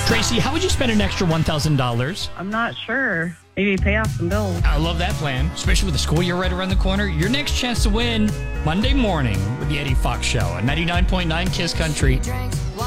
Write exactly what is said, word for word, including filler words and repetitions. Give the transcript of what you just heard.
Tracy, how would you spend an extra one thousand dollars? I'm not sure. Maybe pay off some bills. I love that plan, especially with the school year right around the corner. Your next chance to win Monday morning with the Eddie Fox Show on ninety-nine point nine Kiss Country.